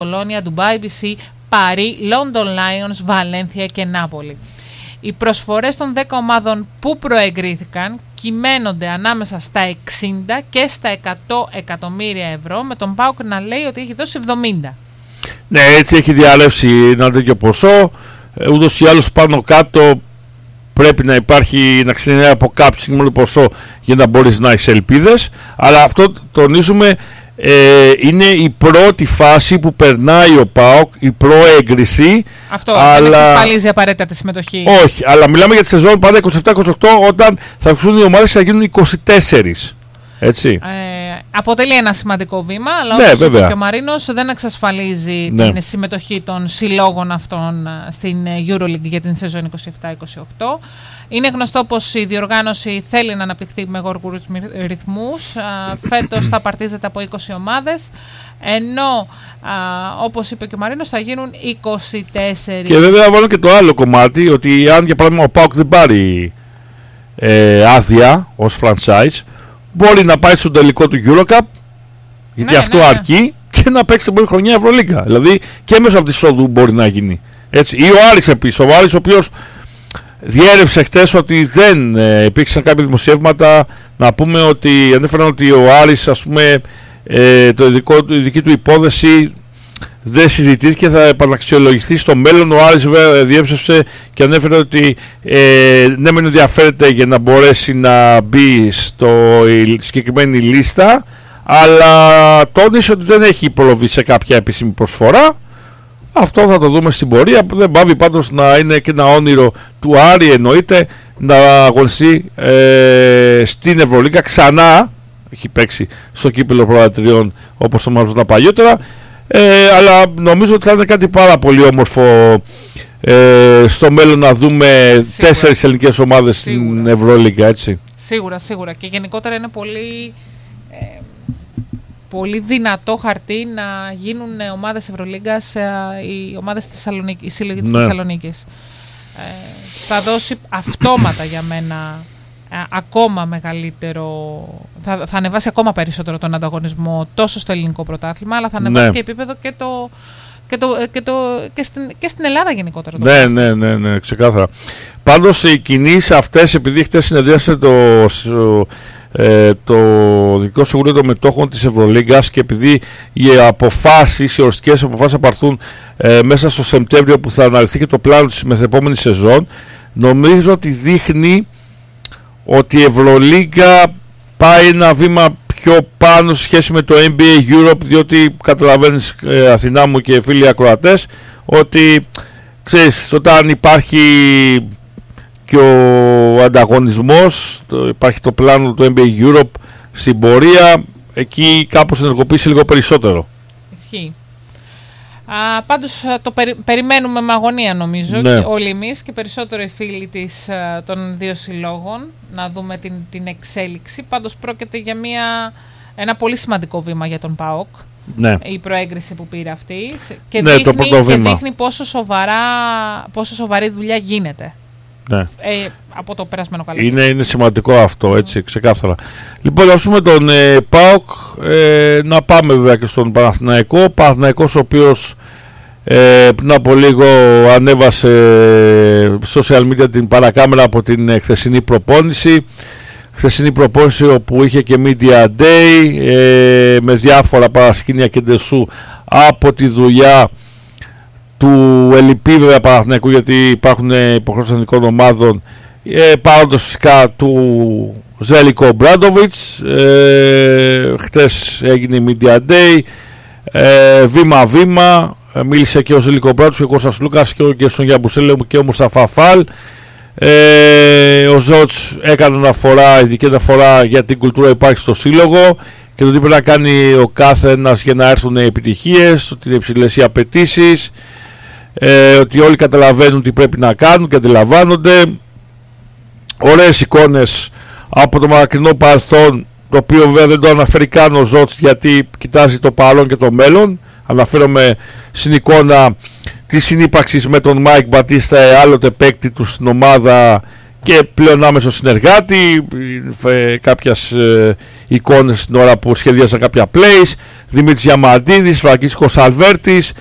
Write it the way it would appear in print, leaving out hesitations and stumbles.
Μπολόνια, Ντουμπάι, BC, Παρί, London Lions, Βαλένθια και Νάπολη. Οι προσφορές των 10 ομάδων που προεγκρίθηκαν κυμαίνονται ανάμεσα στα 60 και στα 100 εκατομμύρια ευρώ, με τον ΠΑΟΚ να λέει ότι έχει δώσει 70. Ναι, έτσι έχει διάλευση ένα τέτοιο ποσό. Ούτως ή άλλως πάνω κάτω πρέπει να υπάρχει, να ξεκινάει από κάποιο συγκεκριμένο ποσό για να μπορείς να έχεις ελπίδες. Αλλά αυτό τονίζουμε, είναι η πρώτη φάση που περνάει ο ΠΑΟΚ, η προέγκριση. Αυτό δεν εξασφαλίζει απαραίτητα τη συμμετοχή. Όχι, αλλά μιλάμε για τη σεζόν πάντα 27-28, όταν θα αυξηθούν οι ομάδες και θα γίνουν 24. Έτσι. Αποτελεί ένα σημαντικό βήμα, αλλά ναι, όπως είπε βέβαια. και ο Μαρίνος, δεν εξασφαλίζει την συμμετοχή των συλλόγων αυτών στην EuroLeague για την σεζόν 27-28. Είναι γνωστό πως η διοργάνωση θέλει να αναπτυχθεί με γοργούς ρυθμούς. Φέτος θα παρτίζεται από 20 ομάδες, ενώ όπως είπε και ο Μαρίνος θα γίνουν 24. Και βέβαια βάλω και το άλλο κομμάτι, ότι αν για παράδειγμα ο ΠΑΟΚ δεν πάρει άδεια ως franchise, μπορεί να πάει στο τελικό του EuroCup, γιατί αυτό αρκεί, και να παίξει την πρώτη χρονιά Ευρωλίγκα. Δηλαδή και μέσω αυτής της οδού μπορεί να γίνει. Έτσι. Ή ο Άρης επίσης. Ο Άρης, ο οποίος διέρευσε χτες ότι δεν υπήρξαν κάποια δημοσιεύματα, να πούμε ότι ανέφεραν ότι ο Άρης, ας πούμε, η δική του υπόθεση δεν συζητήθηκε, θα επαναξιολογηθεί στο μέλλον. Ο Άρης διέψευσε και ανέφερε ότι ναι μεν ενδιαφέρεται για να μπορέσει να μπει στο συγκεκριμένη λίστα, αλλά τόνισε ότι δεν έχει προβεί σε κάποια επίσημη προσφορά. Αυτό θα το δούμε στην πορεία. Δεν πάβει πάντως να είναι και ένα όνειρο του Άρη, εννοείται, να αγωνιστεί στην Ευρωλίγκα ξανά. Έχει παίξει στο κύπελλο Προεδριών όπως το μάθαμε παλιότερα. Αλλά νομίζω ότι θα είναι κάτι πάρα πολύ όμορφο στο μέλλον να δούμε 4 ελληνικές ομάδες στην Ευρωλίγκα, έτσι. Σίγουρα. Και γενικότερα είναι πολύ δυνατό χαρτί να γίνουν ομάδες Ευρωλίγκας, οι ομάδες της Θεσσαλονίκης, η συλλογή της Θεσσαλονίκης. Θα δώσει αυτόματα για μένα ακόμα μεγαλύτερο, θα ανεβάσει ακόμα περισσότερο τον ανταγωνισμό τόσο στο ελληνικό πρωτάθλημα, αλλά θα ανεβάσει και επίπεδο και στην Ελλάδα γενικότερα. Ναι, ξεκάθαρα. Πάντως οι κινήσεις αυτές, επειδή χτες συνεδρίασε το Διοικητικό Συμβούλιο των Μετόχων της Ευρωλίγκας και επειδή οι οριστικές αποφάσεις θα πάρθουν μέσα στο Σεπτέμβριο, που θα αναλυθεί και το πλάνο της μεθεπόμενης σεζόν, νομίζω ότι δείχνει ότι η Ευρωλίγκα πάει ένα βήμα πιο πάνω σε σχέση με το NBA Europe, διότι καταλαβαίνεις, Αθηνά μου και φίλοι ακροατές, ότι ξέρεις, όταν υπάρχει και ο ανταγωνισμός, υπάρχει το πλάνο του NBA Europe στην πορεία, εκεί κάπως ενεργοποιήσει λίγο περισσότερο. Ισχύει. Πάντως το περιμένουμε με αγωνία, νομίζω, όλοι εμείς και περισσότερο οι φίλοι των δύο συλλόγων, να δούμε την εξέλιξη. Πάντως πρόκειται για ένα πολύ σημαντικό βήμα για τον ΠΑΟΚ, η προέγκριση που πήρε αυτή, και δείχνει πόσο σοβαρή δουλειά γίνεται. Από το περασμένο καλοκαίρι. Είναι σημαντικό αυτό, έτσι, ξεκάθαρα. Λοιπόν, να πούμε τον ΠΑΟΚ, να πάμε βέβαια και στον Παναθηναϊκό. Παναθηναϊκός, ο οποίος πριν από λίγο ανέβασε social media την παρακάμερα από την χθεσινή προπόνηση. Χθεσινή προπόνηση όπου είχε και Media Day με διάφορα παρασκήνια και ντεσού από τη δουλειά του Ελιπή, βέβαια, Παναθηναϊκού, γιατί υπάρχουν υποχρεώσεις εθνικών ομάδων, παρόντος φυσικά του Ζέλικο Μπράντοβιτς. Χτες έγινε η Media Day, βήμα-βήμα, μίλησε και ο Ζέλικο Μπράντοβιτς και ο Κώστας Λούκας και ο Γκέρσον Γιαμπουσέλε και ο Μουσταφά Φάλ. Ο Ζότς έκανε ειδική αναφορά για την κουλτούρα που υπάρχει στο σύλλογο και το τι πρέπει να κάνει ο κάθε ένας για να έρθουν οι επιτυχίες, ότι είναι υψηλές οι απαιτήσεις, ότι όλοι καταλαβαίνουν τι πρέπει να κάνουν και αντιλαμβάνονται. Ωραίες εικόνες από το μακρινό παρελθόν, το οποίο βέβαια δεν το αναφέρει καν ο Ζότς, γιατί κοιτάζει το παρόν και το μέλλον. Αναφέρομαι στην εικόνα της συνύπαρξης με τον Μάικ Μπατίστα, άλλοτε παίκτη του στην ομάδα και πλέον άμεσο συνεργάτη. Κάποιες εικόνες στην ώρα που σχεδίασαν κάποια plays. Δημήτρης Διαμαντίδης, Φραγκίσκος Αλβέρτης,